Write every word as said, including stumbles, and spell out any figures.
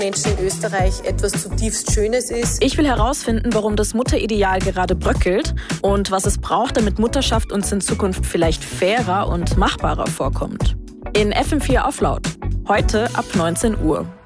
Menschen in Österreich etwas zutiefst Schönes ist. Ich will herausfinden, warum das Mutterideal gerade bröckelt und was es braucht, damit Mutterschaft uns in Zukunft vielleicht fairer und machbarer vorkommt. In F M vier auf laut. Heute ab neunzehn Uhr.